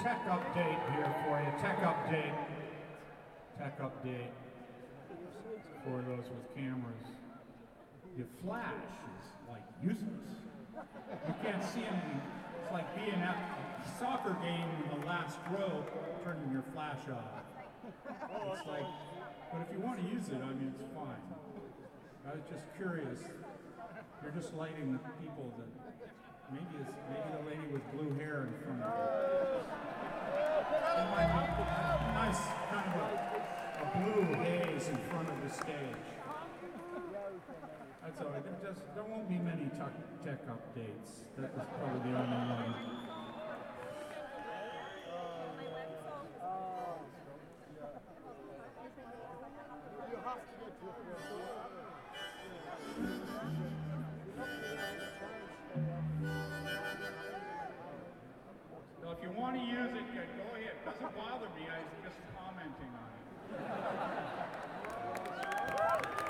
tech update here for you. Tech update. Tech update for those with cameras. Your flash is like useless. You can't see anything. It's like being at a soccer game in the last row, turning your flash off. It's like, but if you want to use it, I mean, it's fine. I was just curious. You're just lighting the people that maybe the lady with blue hair in front of you. It might be a nice kind of a blue haze in front of the stage. That's all right. There won't be many tech updates. That was probably the only one. So if you want to use it, go ahead. It doesn't bother me. I'm just commenting on it.